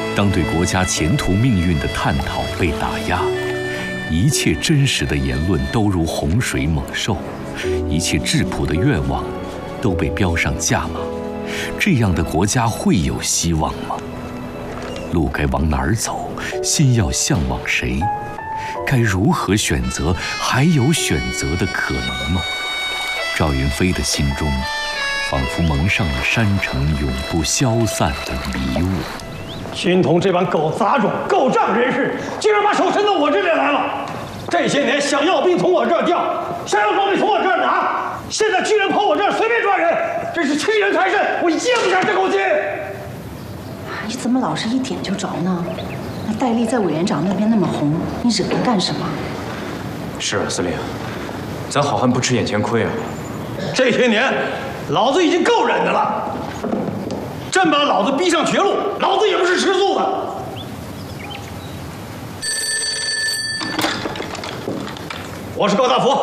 当对国家前途命运的探讨被打压，一切真实的言论都如洪水猛兽，一切质朴的愿望都被标上价码，这样的国家会有希望吗？路该往哪儿走？心要向往谁？该如何选择？还有选择的可能吗？赵云飞的心中，仿佛蒙上了山城永不消散的迷雾。 军统这帮狗杂种、狗仗人势，竟然把手伸到我这里来了！这些年想要兵从我这儿调，想要装备从我这儿拿，现在居然跑我这儿随便抓人，真是屈人太甚！我咽不下这口气。 你怎么老是一点就着呢？那戴笠在委员长那边那么红，你惹他干什么？ 是啊，司令，咱好汉不吃眼前亏啊！ 这些年，老子已经够忍的了。真把老子逼上绝路，老子也不是吃素的。我是高大福。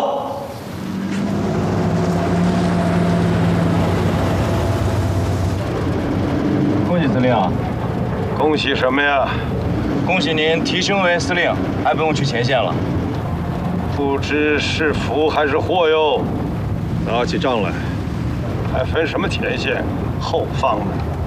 恭喜司令！ 恭喜什么呀？ 恭喜您提升为司令，还不用去前线了。 不知是福还是祸哟。打起仗来，还分什么前线、后方呢？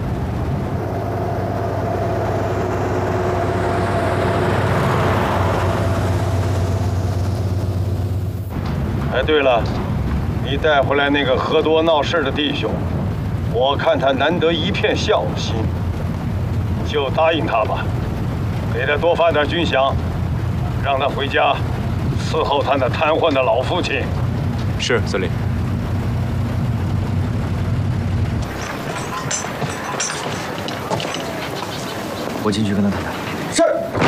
哎，对了，你带回来那个喝多闹事的弟兄，我看他难得一片孝心，就答应他吧，给他多发点军饷，让他回家伺候他那瘫痪的老父亲。 是，司令。 我进去跟他谈谈。 是。